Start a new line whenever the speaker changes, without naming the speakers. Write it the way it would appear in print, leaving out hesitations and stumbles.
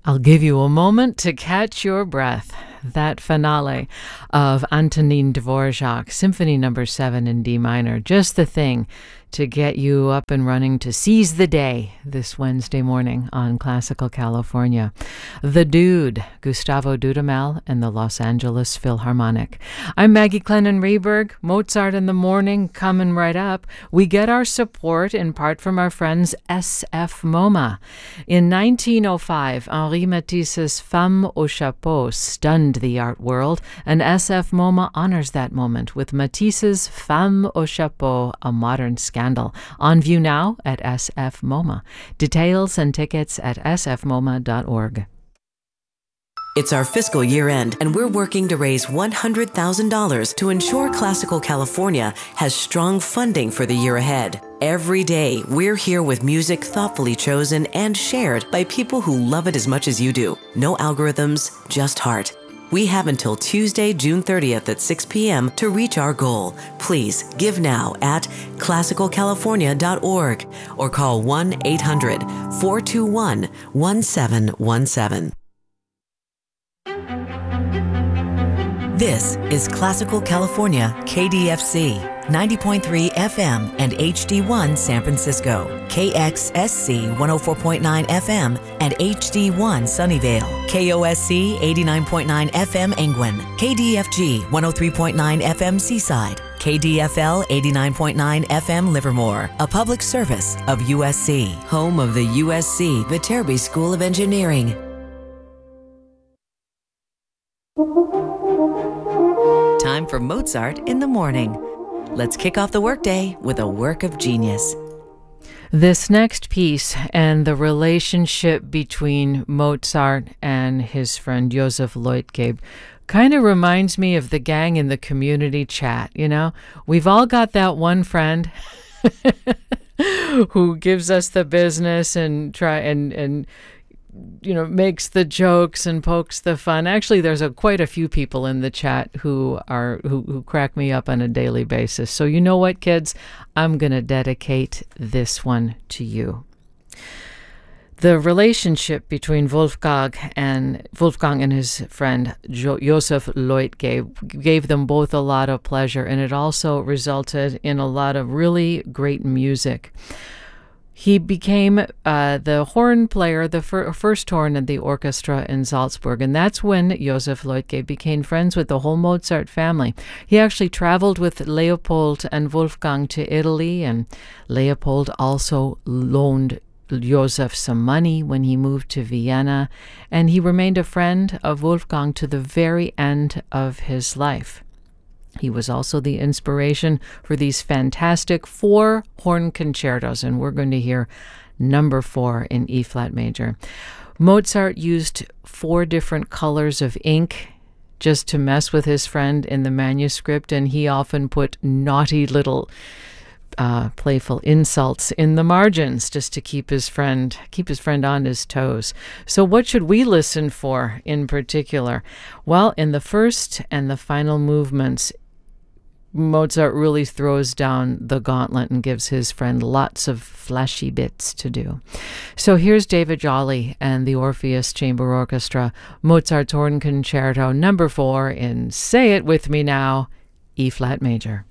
I'll give you a moment to catch your breath. That finale of Antonin Dvorak, Symphony No. 7 in D minor, just the thing to get you up and running to seize the day this Wednesday morning on Classical California. The Dude, Gustavo Dudamel and the Los Angeles Philharmonic. I'm Maggie Clennon-Reberg. Mozart in the Morning coming right up. We get our support in part from our friends SF MoMA. In 1905, Henri Matisse's Femme au Chapeau stunned the art world, and SF MoMA honors that moment with Matisse's Femme au Chapeau, a modern scandal. On view now at SF MoMA. Details and tickets at sfmoma.org.
It's our fiscal year end, and we're working to raise $100,000 to ensure Classical California has strong funding for the year ahead. Every day, we're here with music thoughtfully chosen and shared by people who love it as much as you do. No algorithms, just heart. We have until Tuesday, June 30th at 6 p.m. to reach our goal. Please give now at classicalcalifornia.org or call 1-800-421-1717. This is Classical California, KDFC, 90.3 FM and HD1 San Francisco, KXSC 104.9 FM and HD1 Sunnyvale, KOSC 89.9 FM Angwin, KDFG 103.9 FM Seaside, KDFL 89.9 FM Livermore, a public service of USC, home of the USC Viterbi School of Engineering. Time for Mozart in the Morning. Let's kick off the workday with a work of genius.
This next piece and the relationship between Mozart and his friend Joseph Leutgeb kind of reminds me of the gang in the community chat, you know? We've all got that one friend who gives us the business and makes the jokes and pokes the fun. Actually, there's quite a few people in the chat who crack me up on a daily basis. So you know what, kids? I'm going to dedicate this one to you. The relationship between Wolfgang and his friend Joseph Leutgeb gave them both a lot of pleasure, and it also resulted in a lot of really great music. He became the horn player, the first horn in the orchestra in Salzburg, and that's when Joseph Leutgeb became friends with the whole Mozart family. He actually traveled with Leopold and Wolfgang to Italy, and Leopold also loaned Joseph some money when he moved to Vienna, and he remained a friend of Wolfgang to the very end of his life. He was also the inspiration for these fantastic 4 horn concertos, and we're going to hear number 4 in E-flat major. Mozart used 4 different colors of ink just to mess with his friend in the manuscript, and he often put naughty little playful insults in the margins just to keep his friend on his toes. So what should we listen for in particular? Well, in the first and the final movements, Mozart really throws down the gauntlet and gives his friend lots of flashy bits to do. So here's David Jolly and the Orpheus Chamber Orchestra, Mozart's Horn Concerto number 4 in Say It With Me Now, E-flat major.